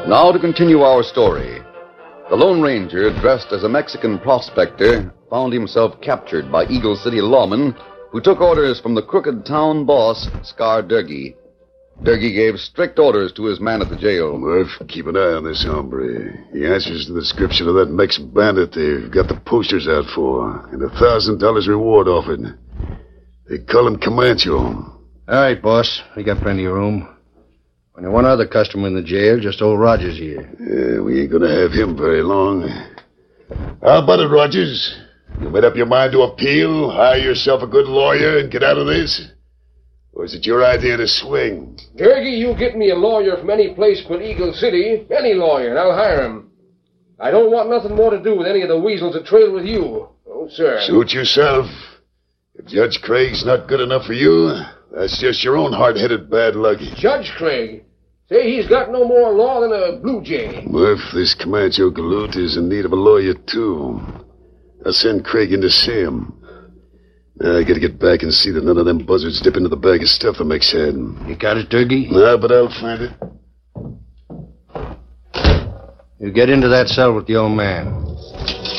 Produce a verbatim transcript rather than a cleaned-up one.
Now to continue our story. The Lone Ranger, dressed as a Mexican prospector, found himself captured by Eagle City lawmen who took orders from the crooked town boss, Scar Durkee. Durkee gave strict orders to his man at the jail. Murph, keep an eye on this hombre. He answers to the description of that Mex bandit they've got the posters out for, and a thousand dollars reward offered. They call him Camacho. All right, boss. We got plenty of room. Only one other customer in the jail, just old Rogers here. Yeah, we ain't gonna have him very long. How about it, Rogers? You made up your mind to appeal, hire yourself a good lawyer, and get out of this? Or is it your idea to swing? Durkee, you get me a lawyer from any place but Eagle City, any lawyer, and I'll hire him. I don't want nothing more to do with any of the weasels that trail with you. Oh, sir. Suit yourself. If Judge Craig's not good enough for you, that's just your own hard-headed bad luck. Judge Craig? Say he's got no more law than a blue jay. Murph, this Camacho Galoot is in need of a lawyer, too. I'll send Craig in to see him. Now, I gotta get back and see that none of them buzzards dip into the bag of stuff the Mex had. You got it, Durkee? No, but I'll find it. You get into that cell with the old man.